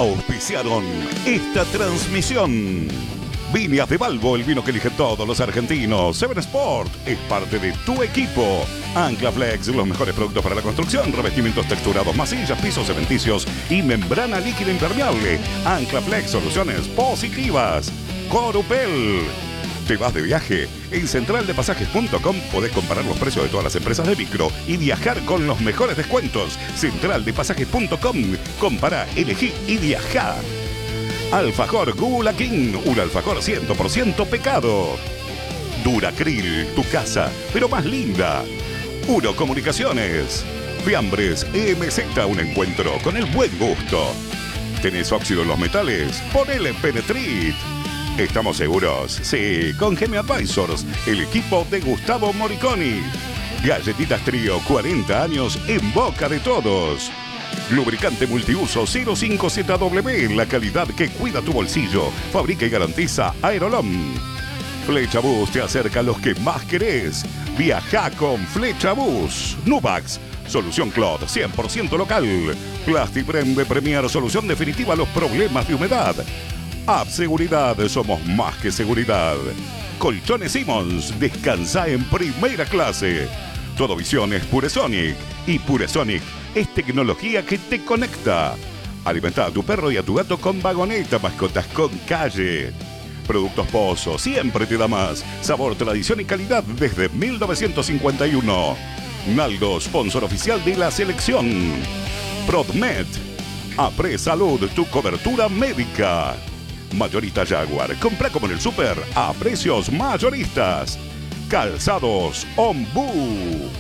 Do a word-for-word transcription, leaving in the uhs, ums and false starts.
auspiciaron esta transmisión. Viñas de Balbo, el vino que eligen todos los argentinos. Seven Sport es parte de tu equipo. Anclaflex, los mejores productos para la construcción, revestimientos texturados, masillas, pisos cementicios y membrana líquida impermeable. Anclaflex, soluciones positivas. Corupel. ¿Te vas de viaje? En central de pasajes punto com podés comparar los precios de todas las empresas de micro y viajar con los mejores descuentos. central de pasajes punto com. Compara, elegí y viajá. Alfajor Gula King, un alfajor cien por ciento pecado. Duracril, tu casa, pero más linda. Uno Comunicaciones. Fiambres M Z, un encuentro con el buen gusto. ¿Tenés óxido en los metales? Ponele Penetrit. ¿Estamos seguros? Sí, con Gemi Advisors, el equipo de Gustavo Moriconi. Galletitas Trío, cuarenta años en boca de todos. Lubricante multiuso cero cinco Z W, la calidad que cuida tu bolsillo. Fabrica y garantiza Aerolom. Flecha Bus te acerca a los que más querés. Viaja con Flecha Bus. Nubax, solución Clot, cien por ciento local. Plastiprem de Premier, solución definitiva a los problemas de humedad. App Seguridad, somos más que seguridad. Colchones Simmons, descansa en primera clase. Todo Visión es Puresonic. Y Puresonic es tecnología que te conecta. Alimenta a tu perro y a tu gato con vagoneta, mascotas con calle. Productos Pozo, siempre te da más. Sabor, tradición y calidad desde mil novecientos cincuenta y uno. Naldo, sponsor oficial de la selección. Prodmed, Apre Salud, tu cobertura médica. Mayorista Jaguar, compra como en el súper a precios mayoristas. Calzados Ombú.